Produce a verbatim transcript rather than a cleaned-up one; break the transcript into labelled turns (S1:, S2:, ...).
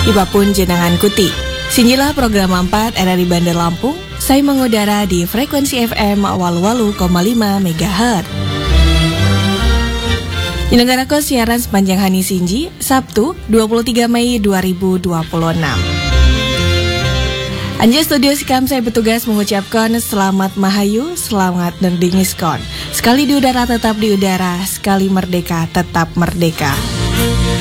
S1: Ibapun jenengan kuti. Sinjilah program empat R R I Bandar Lampung. Saya mengudara di frekuensi F M walu-walu koma lima megahertz. Jenengarako siaran sepanjang hari Sinji, Sabtu dua puluh tiga Mei dua ribu dua puluh enam. Anja Studio Sikam saya bertugas mengucapkan selamat Mahayu, selamat nerdingiskon. Sekali di udara tetap di udara, sekali merdeka tetap merdeka.